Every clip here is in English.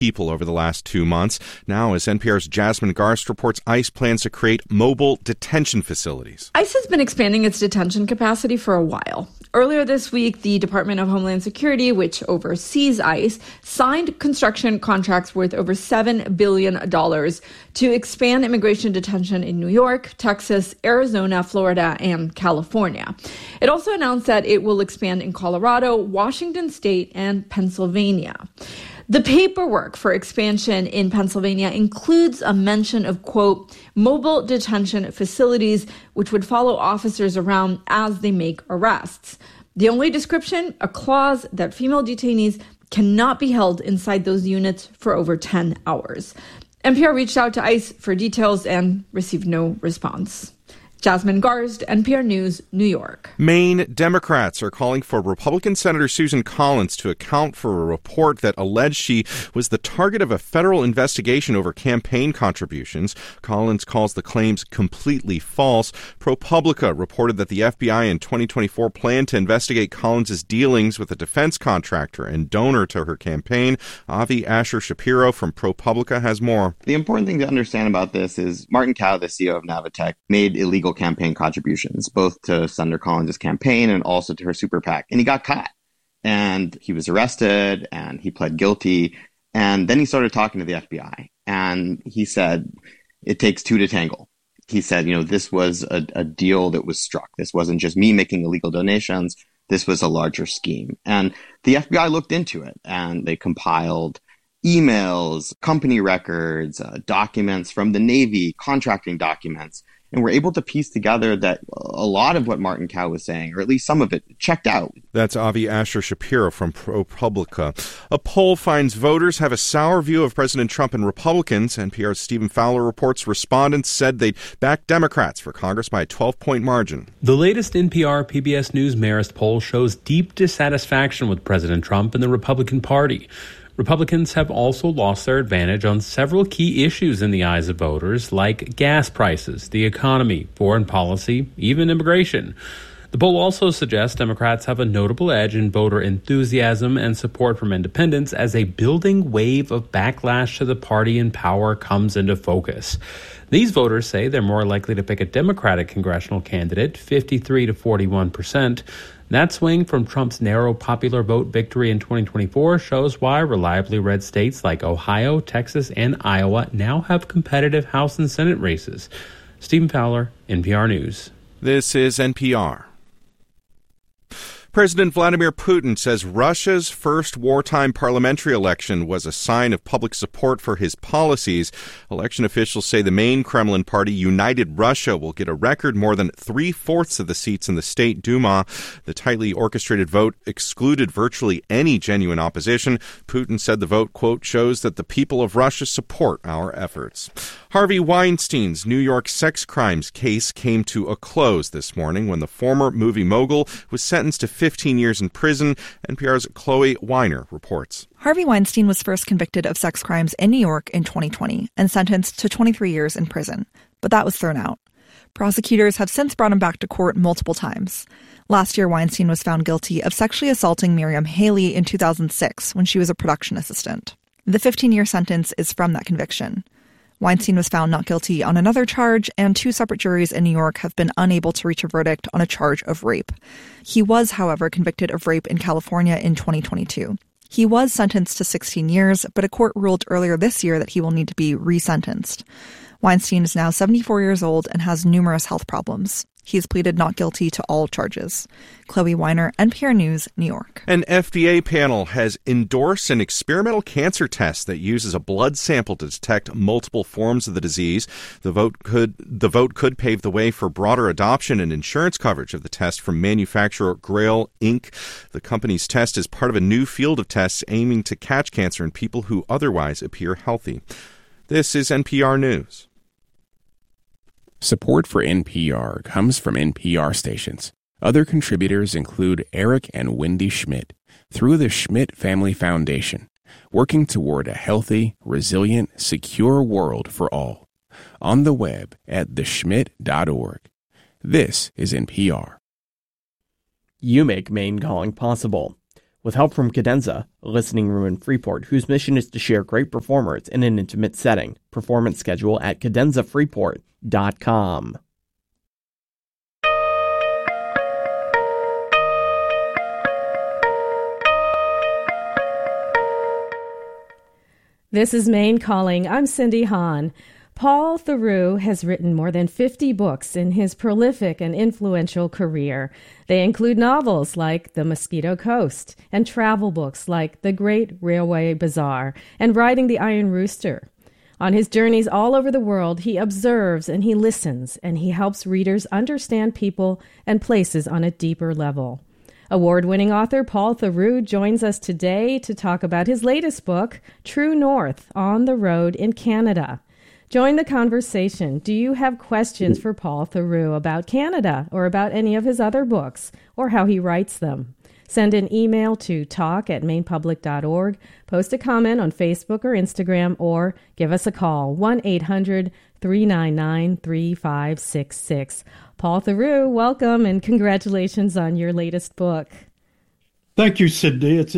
people over the last 2 months. Now, as NPR's Jasmine Garst reports, ICE plans to create mobile detention facilities. ICE has been expanding its detention capacity for a while. Earlier this week, the Department of Homeland Security, which oversees ICE, signed construction contracts worth over $7 billion to expand immigration detention in New York, Texas, Arizona, Florida, and California. It also announced that it will expand in Colorado, Washington State, and Pennsylvania. The paperwork for expansion in Pennsylvania includes a mention of, quote, mobile detention facilities, which would follow officers around as they make arrests. The only description, a clause that female detainees cannot be held inside those units for over 10 hours. NPR reached out to ICE for details and received no response. Jasmine Garst, NPR News, New York. Maine Democrats are calling for Republican Senator Susan Collins to account for a report that alleged she was the target of a federal investigation over campaign contributions. Collins calls the claims completely false. ProPublica reported that the FBI in 2024 planned to investigate Collins' dealings with a defense contractor and donor to her campaign. Avi Asher Shapiro from ProPublica has more. The important thing to understand about this is Martin Cao, the CEO of Navitech, made illegal campaign contributions, both to Senator Collins' campaign and also to her super PAC. And he got caught. And he was arrested and he pled guilty. And then he started talking to the FBI. And he said, it takes two to tangle. He said, this was a deal that was struck. This wasn't just me making illegal donations. This was a larger scheme. And the FBI looked into it and they compiled emails, company records, documents from the Navy, contracting documents. And we're able to piece together that a lot of what Martin Cao was saying, or at least some of it, checked out. That's Avi Asher Shapiro from ProPublica. A poll finds voters have a sour view of President Trump and Republicans. NPR's Stephen Fowler reports respondents said they'd back Democrats for Congress by a 12-point margin. The latest NPR PBS News Marist poll shows deep dissatisfaction with President Trump and the Republican Party. Republicans have also lost their advantage on several key issues in the eyes of voters, like gas prices, the economy, foreign policy, even immigration. The poll also suggests Democrats have a notable edge in voter enthusiasm and support from independents as a building wave of backlash to the party in power comes into focus. These voters say they're more likely to pick a Democratic congressional candidate, 53 to 41%. That swing from Trump's narrow popular vote victory in 2024 shows why reliably red states like Ohio, Texas, and Iowa now have competitive House and Senate races. Stephen Fowler, NPR News. This is NPR. President Vladimir Putin says Russia's first wartime parliamentary election was a sign of public support for his policies. Election officials say the main Kremlin party, United Russia, will get a record more than 3/4 of the seats in the State Duma. The tightly orchestrated vote excluded virtually any genuine opposition. Putin said the vote, quote, shows that the people of Russia support our efforts. Harvey Weinstein's New York sex crimes case came to a close this morning when the former movie mogul was sentenced to 15 years in prison. NPR's Chloe Weiner reports. Harvey Weinstein was first convicted of sex crimes in New York in 2020 and sentenced to 23 years in prison. But that was thrown out. Prosecutors have since brought him back to court multiple times. Last year, Weinstein was found guilty of sexually assaulting Miriam Haley in 2006 when she was a production assistant. The 15-year sentence is from that conviction. Weinstein was found not guilty on another charge, and 2 separate juries in New York have been unable to reach a verdict on a charge of rape. He was, however, convicted of rape in California in 2022. He was sentenced to 16 years, but a court ruled earlier this year that he will need to be resentenced. Weinstein is now 74 years old and has numerous health problems. He's pleaded not guilty to all charges. Chloe Weiner, NPR News, New York. An FDA panel has endorsed an experimental cancer test that uses a blood sample to detect multiple forms of the disease. The vote could pave the way for broader adoption and insurance coverage of the test from manufacturer Grail Inc. The company's test is part of a new field of tests aiming to catch cancer in people who otherwise appear healthy. This is NPR News. Support for NPR comes from NPR stations. Other contributors include Eric and Wendy Schmidt through the Schmidt Family Foundation, working toward a healthy, resilient, secure world for all. On the web at theschmidt.org. This is NPR. You make Maine Calling possible. with help from Cadenza, a listening room in Freeport whose mission is to share great performers in an intimate setting. Performance schedule at cadenzafreeport.com. This is Maine Calling. I'm Cindy Hahn. Paul Theroux has written more than 50 books in his prolific and influential career. They include novels like The Mosquito Coast and travel books like The Great Railway Bazaar and Riding the Iron Rooster. On his journeys all over the world, he observes and he listens, and he helps readers understand people and places on a deeper level. Award-winning author Paul Theroux joins us today to talk about his latest book, True North, On the Road in Canada. Join the conversation. Do you have questions for Paul Theroux about Canada or about any of his other books or how he writes them? Send an email to talk@mainepublic.org, post a comment on Facebook or Instagram, or give us a call, 1-800-399-3566. Paul Theroux, welcome and congratulations on your latest book. Thank you, Cindy. It's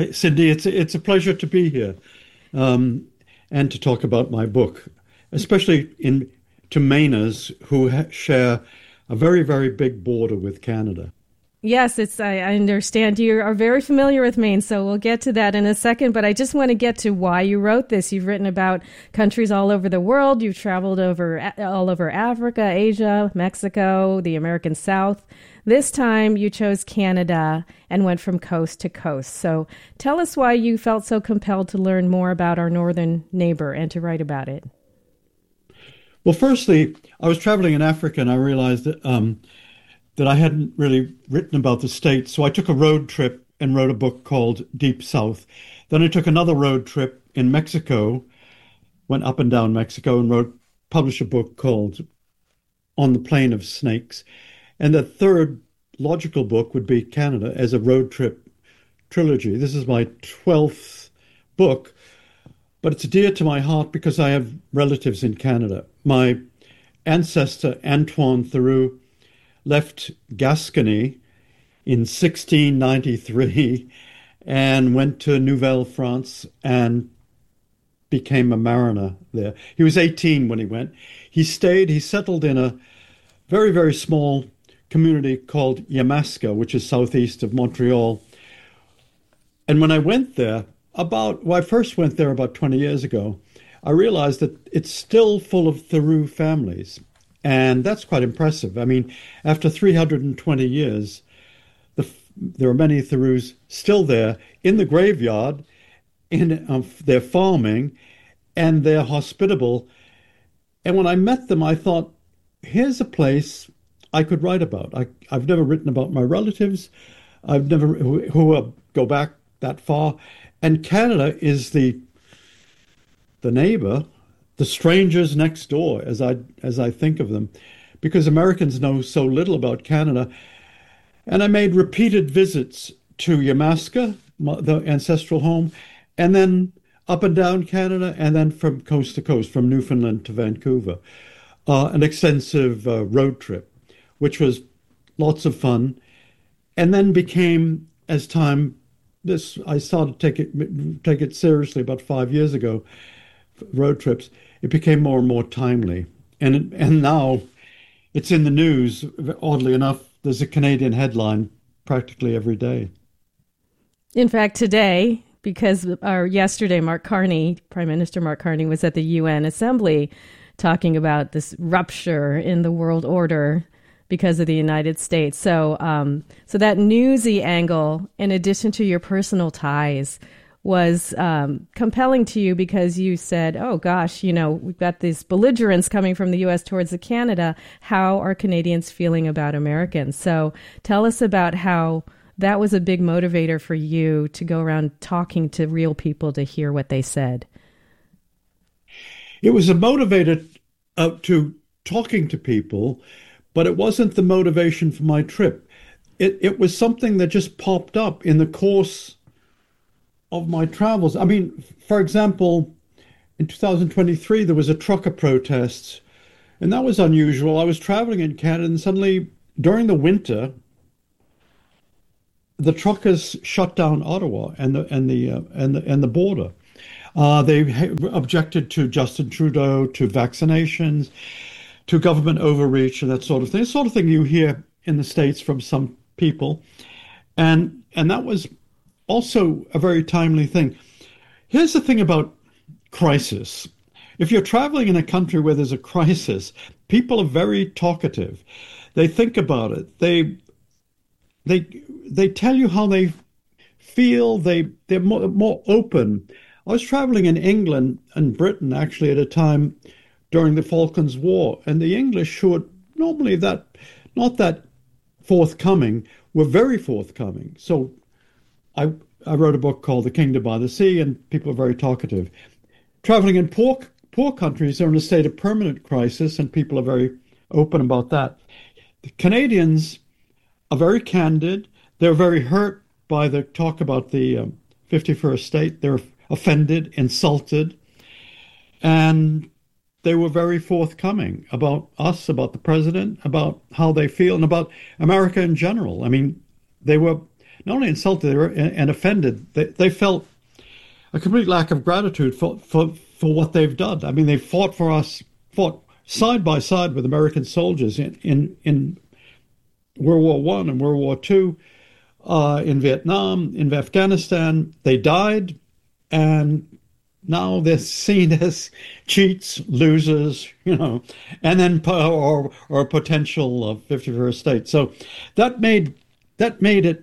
a pleasure to be here and to talk about my book, especially to Mainers who share a very, very big border with Canada. Yes, I understand you are very familiar with Maine, so we'll get to that in a second. But I just want to get to why you wrote this. You've written about countries all over the world. You've traveled all over Africa, Asia, Mexico, the American South. This time you chose Canada and went from coast to coast. So tell us why you felt so compelled to learn more about our northern neighbor and to write about it. Well, firstly, I was traveling in Africa and I realized that I hadn't really written about the States. So I took a road trip and wrote a book called Deep South. Then I took another road trip in Mexico, went up and down Mexico and published a book called On the Plain of Snakes. And the third logical book would be Canada as a road trip trilogy. This is my 12th book, but it's dear to my heart because I have relatives in Canada. My ancestor, Antoine Theroux, left Gascony in 1693 and went to Nouvelle France and became a mariner there. He was 18 when he went. He settled in a very, very small community called Yamaska, which is southeast of Montreal. And when I went there, I first went there about 20 years ago, I realized that it's still full of Theroux families. And that's quite impressive. I mean, after 320 years, there are many Therouxs still there in the graveyard, they're farming, and they're hospitable. And when I met them, I thought, here's a place I could write about. I've never written about my relatives. Who go back that far. And Canada is the neighbor, the strangers next door, as I think of them, because Americans know so little about Canada. And I made repeated visits to Yamaska, the ancestral home, and then up and down Canada, and then from coast to coast, from Newfoundland to Vancouver, an extensive road trip, which was lots of fun, and then became, as time, I started to take it seriously about 5 years ago, road trips. It became more and more timely. And now it's in the news. Oddly enough, there's a Canadian headline practically every day. In fact, today, because yesterday, Prime Minister Mark Carney was at the UN Assembly talking about this rupture in the world order because of the United States. So that newsy angle, in addition to your personal ties, was compelling to you because you said, oh gosh, we've got these belligerents coming from the U.S. towards Canada. How are Canadians feeling about Americans? So tell us about how that was a big motivator for you to go around talking to real people to hear what they said. It was a motivator to talking to people, but it wasn't the motivation for my trip. It was something that just popped up in the course of my travels. I mean, for example, in 2023, there was a trucker protest, and that was unusual. I was traveling in Canada, and suddenly, during the winter, the truckers shut down Ottawa and the border. They objected to Justin Trudeau, to vaccinations, to government overreach, and that sort of thing. The sort of thing you hear in the States from some people, and that was also a very timely thing. Here's the thing about crisis. If you're traveling in a country where there's a crisis, people are very talkative. They think about it. They tell you how they feel. They're more open. I was traveling in England and Britain actually at a time during the Falklands War, and the English, who are normally not that forthcoming, were very forthcoming. So I wrote a book called The Kingdom by the Sea, and people are very talkative. Traveling in poor countries, they're in a state of permanent crisis, and people are very open about that. The Canadians are very candid. They're very hurt by the talk about the 51st state. They're offended, insulted, and they were very forthcoming about us, about the president, about how they feel, and about America in general. I mean, they were not only insulted, they were and offended. They felt a complete lack of gratitude for what they've done. I mean, they fought for us, fought side by side with American soldiers in World War I and World War II, in Vietnam, in Afghanistan. They died, and now they're seen as cheats, losers, and then or potential 51st state. So that made it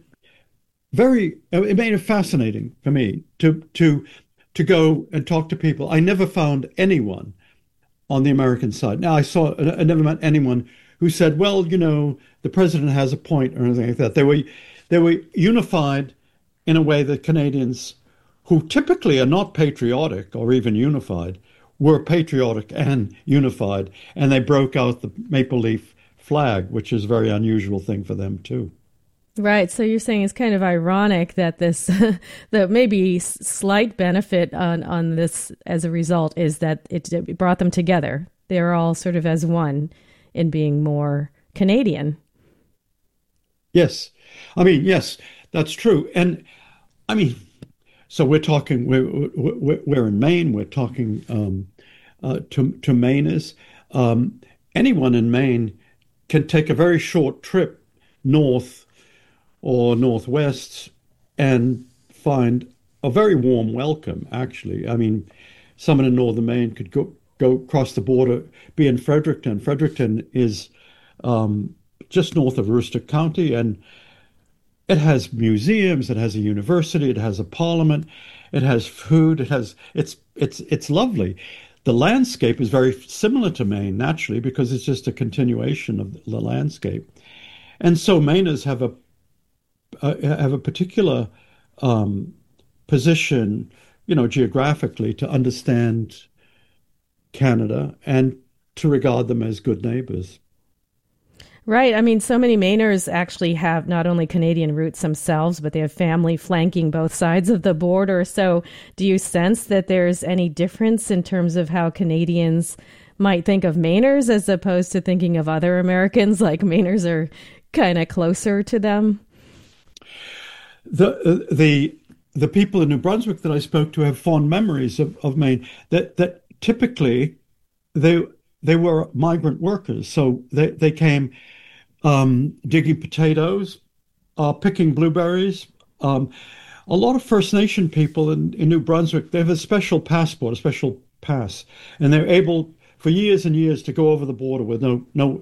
fascinating for me to go and talk to people. I never found anyone on the American side. Now, I never met anyone who said, well, the president has a point or anything like that. They were unified in a way that Canadians, who typically are not patriotic or even unified, were patriotic and unified, and they broke out the maple leaf flag, which is a very unusual thing for them too. Right. So you're saying it's kind of ironic that this, the maybe slight benefit on this as a result is that it brought them together. They're all sort of as one in being more Canadian. Yes. Yes, that's true. And so we're talking, we're in Maine, we're talking to Mainers. Anyone in Maine can take a very short trip north or northwest and find a very warm welcome, actually. Someone in northern Maine could go across the border, be in Fredericton. Fredericton is just north of Aroostook County, and it has museums, it has a university, it has a parliament, it has food, it's lovely. The landscape is very similar to Maine, naturally, because it's just a continuation of the landscape. And so Mainers have a particular position, geographically, to understand Canada and to regard them as good neighbors. Right. So many Mainers actually have not only Canadian roots themselves, but they have family flanking both sides of the border. So do you sense that there's any difference in terms of how Canadians might think of Mainers as opposed to thinking of other Americans, like Mainers are kind of closer to them? The people in New Brunswick that I spoke to have fond memories of Maine, that typically they were migrant workers. So they came digging potatoes, picking blueberries. A lot of First Nation people in New Brunswick, they have a special passport, a special pass, and they're able for years and years to go over the border with no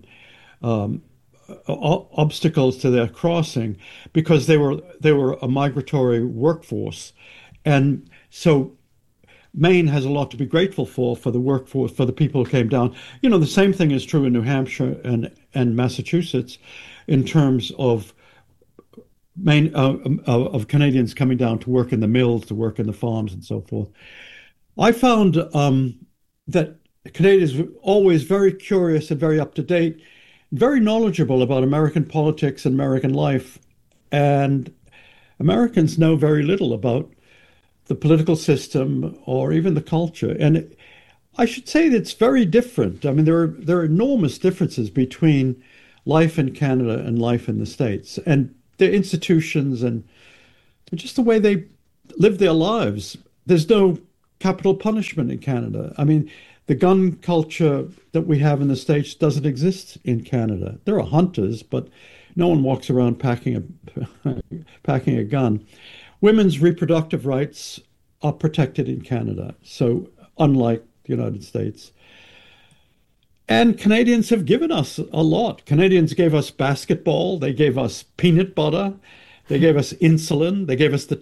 obstacles to their crossing, because they were a migratory workforce. And so Maine has a lot to be grateful for the workforce, for the people who came down. The same thing is true in New Hampshire and Massachusetts in terms of Maine, of Canadians coming down to work in the mills, to work in the farms and so forth. I found that Canadians were always very curious and very up to date, very knowledgeable about American politics and American life. And Americans know very little about the political system or even the culture. And I should say that it's very different. There are enormous differences between life in Canada and life in the States. And their institutions and just the way they live their lives. There's no capital punishment in Canada. I mean, the gun culture that we have in the States doesn't exist in Canada. There are hunters, but no one walks around packing a gun. Women's reproductive rights are protected in Canada, so unlike the United States. And Canadians have given us a lot. Canadians gave us basketball. They gave us peanut butter. They gave us insulin. They gave us the